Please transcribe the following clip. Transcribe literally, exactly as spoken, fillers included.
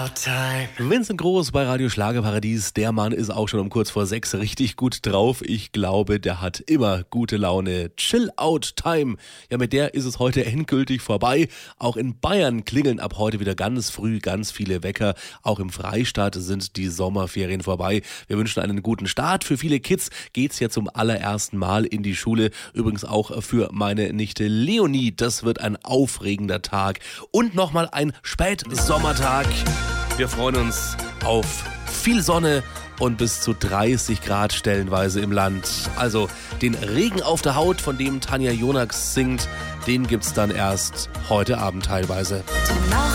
Sommertime. Vincent Groß bei Radio Schlagerparadies. Der Mann ist auch schon um kurz vor sechs richtig gut drauf. Ich glaube, der hat immer gute Laune. Chill-Out-Time. Ja, mit der ist es heute endgültig vorbei. Auch in Bayern klingeln ab heute wieder ganz früh ganz viele Wecker. Auch im Freistaat sind die Sommerferien vorbei. Wir wünschen einen guten Start. Für viele Kids geht's ja zum allerersten Mal in die Schule. Übrigens auch für meine Nichte Leonie. Das wird ein aufregender Tag. Und nochmal ein Spätsommertag. Wir freuen uns auf viel Sonne und bis zu dreißig Grad stellenweise im Land. Also den Regen auf der Haut, von dem Tanja Jonax singt, den gibt's dann erst heute Abend teilweise. Tonight.